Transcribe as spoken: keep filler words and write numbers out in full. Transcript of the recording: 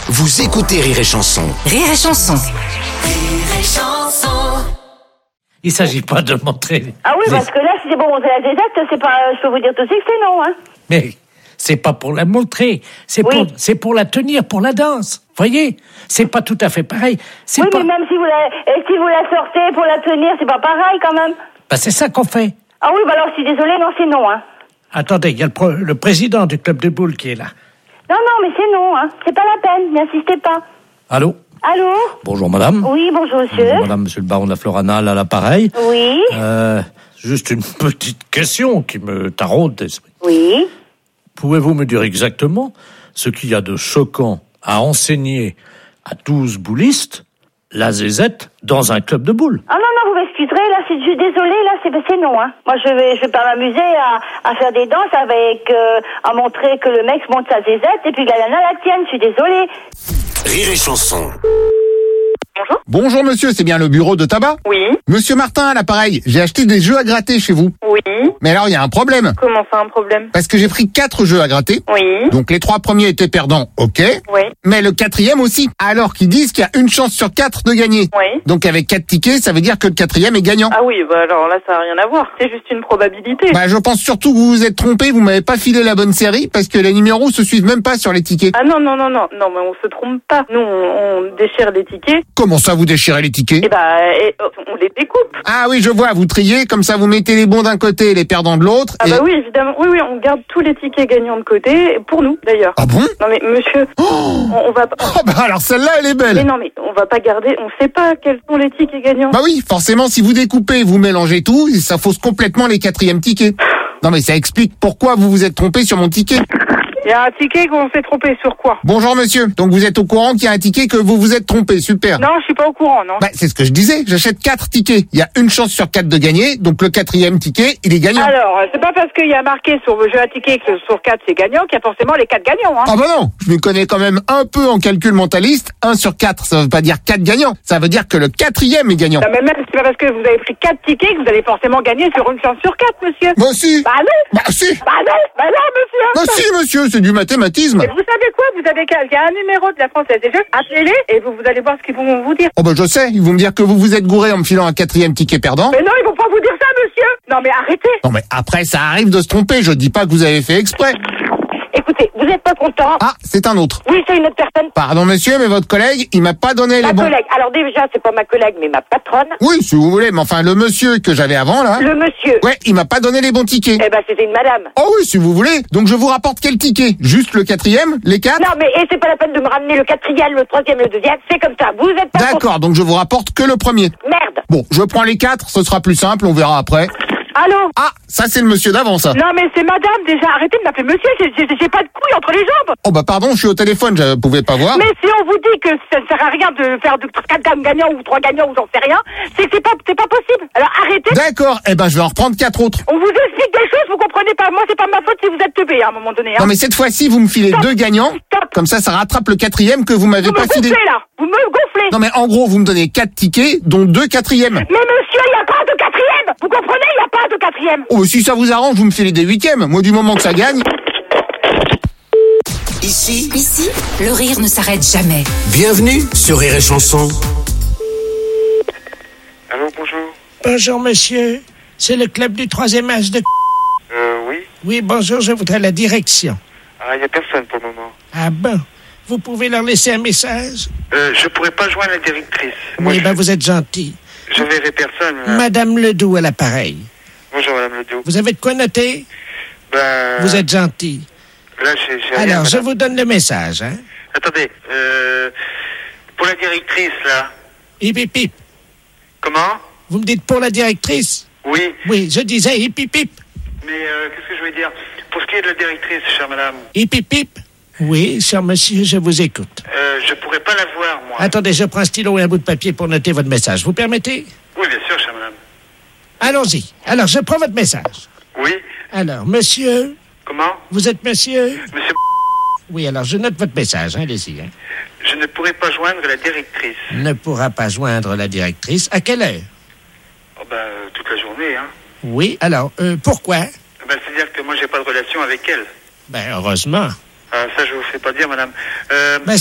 Vous écoutez Rire et Chanson. Rire et Chanson. Rire et Chanson. Il s'agit pas de montrer... Ah oui, parce que là, si c'est pour montrer la zézette, c'est pas... Je peux vous dire tout de suite que c'est non, hein. Mais c'est pas pour la montrer, c'est Oui. pour, c'est pour la tenir, pour la danse. Voyez, c'est pas tout à fait pareil. C'est Oui, pas... mais même si vous la... Et si vous la sortez pour la tenir, c'est pas pareil, quand même. Bah, c'est ça qu'on fait. Ah oui, bah alors, je suis désolée, non, c'est non, hein. Attendez, il y a le, pro- le président du club de boules qui est là. Non, non, mais c'est non, hein. C'est pas la peine, n'insistez pas. Allô? Allô? Bonjour madame. Oui, bonjour, monsieur. Bonjour madame, monsieur le baron de la Floranale à l'appareil. Oui, Euh, juste une petite question qui me taraude d'esprit. oui. Pouvez-vous me dire exactement ce qu'il y a de choquant à enseigner à douze boulistes la zézette dans un club de boules? Ah non, non, vous m'excuserez, là, c'est juste désolé, là, c'est, c'est non, hein. Moi, je vais, je vais pas m'amuser à, à faire des danses avec, euh, à montrer que le mec monte sa zézette et puis la nana la tienne, je suis désolée. Rire et Chanson. Bonjour. Bonjour monsieur, c'est bien le bureau de tabac? Oui, Monsieur Martin à l'appareil, j'ai acheté des jeux à gratter chez vous. oui. Mais alors il y a un problème, Comment ça, un problème? parce que j'ai pris quatre jeux à gratter. Oui, Donc les trois premiers étaient perdants, ok. oui, Mais le quatrième aussi. Alors qu'ils disent qu'il y a une chance sur quatre de gagner. oui. Donc avec quatre tickets, ça veut dire que le quatrième est gagnant. Ah oui, bah alors là, ça n'a rien à voir. C'est juste une probabilité. Bah je pense surtout que vous vous êtes trompé, vous m'avez pas filé la bonne série, parce que les numéros se suivent même pas sur les tickets. Ah non, non, non, non, non, mais on se trompe pas. Nous, on, on déchire des tickets, Comment ça vous déchirez les tickets? et bah, et, oh, on les découpe. Ah oui, je vois, vous triez, comme ça vous mettez les bons d'un côté et les perdants de l'autre. Ah et... bah oui, évidemment. Oui, oui, on garde tous les tickets gagnants de côté, pour nous, d'ailleurs. Ah bon? Non mais monsieur, on, on va pas... Ah bah alors celle-là elle est belle. Mais non, mais on va pas garder, on sait pas quels sont les tickets gagnants. Bah oui, forcément, si vous découpez, vous mélangez tout, ça fausse complètement les quatrièmes tickets. Non mais ça explique pourquoi vous vous êtes trompé sur mon ticket. Il y a un ticket qu'on s'est trompé sur quoi? Bonjour monsieur, donc vous êtes au courant qu'il y a un ticket que vous vous êtes trompé, super. Non, je suis pas au courant, non. Bah c'est ce que je disais, j'achète quatre tickets. Il y a une chance sur quatre de gagner, donc le quatrième ticket, il est gagnant. Alors, c'est pas parce qu'il y a marqué sur vos jeux à tickets que sur quatre c'est gagnant qu'il y a forcément les quatre gagnants, hein. Ah bah non, je me connais quand même un peu en calcul mentaliste. un sur quatre, ça veut pas dire quatre gagnants, ça veut dire que le quatrième est gagnant. Non, mais même, c'est pas parce que vous avez pris quatre tickets que vous allez forcément gagner sur une chance sur quatre, monsieur. Bah si. Bah non. Bah si. Bah non, bah non, monsieur. Bah si monsieur, c'est du mathématisme. Et vous savez quoi? Vous avez qu'à- il y a un numéro de la Française des Jeux, appelez-les et vous, vous allez voir ce qu'ils vont vous dire. Oh bah je sais, ils vont me dire que vous vous êtes gouré en me filant un quatrième ticket perdant. Mais non, ils vont pas vous dire ça, monsieur. Non, mais arrêtez. Non mais après ça arrive de se tromper, je dis pas que vous avez fait exprès. Écoutez, vous êtes pas content? Ah, c'est un autre. Oui, c'est une autre personne. Pardon monsieur, mais votre collègue, il m'a pas donné Ma les bons... collègue. Alors déjà, c'est pas ma collègue, mais ma patronne. Oui, si vous voulez, mais enfin le monsieur que j'avais avant là... Le monsieur. Ouais, il m'a pas donné les bons tickets. Eh ben, c'était une madame. Oh oui, si vous voulez. Donc je vous rapporte quel ticket? Juste le quatrième? Les quatre? Non, mais et c'est pas la peine de me ramener le quatrième, le troisième, le deuxième. C'est comme ça. Vous êtes pas content. D'accord, donc je vous rapporte que le premier. Merde. Bon, je prends les quatre, ce sera plus simple, on verra après. Allô? Ah, ça c'est le monsieur d'avant ça. Non, mais c'est madame, déjà, arrêtez de m'appeler monsieur, j'ai, j'ai, j'ai pas de couilles entre les jambes. Oh bah pardon, je suis au téléphone, je pouvais pas voir. Mais si on vous dit que ça ne sert à rien de faire de quatre gagnants ou trois gagnants ou j'en sais rien, c'est que c'est pas, c'est pas possible. Alors arrêtez. D'accord, eh ben je vais en reprendre quatre autres. On vous explique des choses, vous comprenez pas. Moi, c'est pas ma faute si vous êtes teubé à un moment donné. Hein. Non mais cette fois-ci, vous me filez Stop. deux gagnants, Stop. comme ça ça rattrape le quatrième que vous m'avez Vous pas me filé. gonflez là. Vous me gonflez. Non mais en gros, vous me donnez quatre tickets, dont deux quatrièmes. Mais monsieur, il n'y a pas de quatrième. Vous comprenez? Il n'y a pas de quatrième. Oh, si ça vous arrange, vous me filez des huitièmes. Moi, du moment que ça gagne... Ici, Ici, le rire ne s'arrête jamais. bienvenue sur Rire et Chanson. Allô, bonjour. Bonjour monsieur, c'est le club du troisième âge de... Euh, oui. Oui, bonjour, je voudrais la direction. Ah, il n'y a personne pour le moment. Ah bon? Vous pouvez leur laisser un message? Euh, je pourrais pas joindre la directrice. Moi, Oui, je, ben vous êtes gentil. je verrai personne. là. Madame Ledoux à l'appareil. Bonjour, madame Ledoux. Vous avez de quoi noter? Ben, Vous êtes gentil. là, j'ai, j'ai rien, Alors, je madame. vous donne le message, hein? Attendez, euh, pour la directrice, là. Hip hip hip. Comment? Vous me dites pour la directrice? Oui, Oui, je disais hip hip hip. mais euh, qu'est-ce que je voulais dire? Pour ce qui est de la directrice, chère madame, Hip hip hip. Oui, cher monsieur, je vous écoute. euh, je pourrais pas la voir, moi. Attendez, je prends un stylo et un bout de papier pour noter votre message. Vous permettez? Oui, bien sûr, chère madame. Allons-y. Alors, je prends votre message. Oui, Alors, monsieur, comment? vous êtes monsieur? Monsieur, Oui, alors je note votre message, hein, allez-y. Hein. je ne pourrais pas joindre la directrice. Ne pourra pas joindre la directrice. À quelle heure? Oh, ben, euh, toute la journée, hein. Oui, alors, euh, pourquoi? Ben, c'est-à-dire que moi, j'ai pas de relation avec elle. Ben, heureusement. Ah, ça, je vous fais pas dire, madame. Euh, Ben,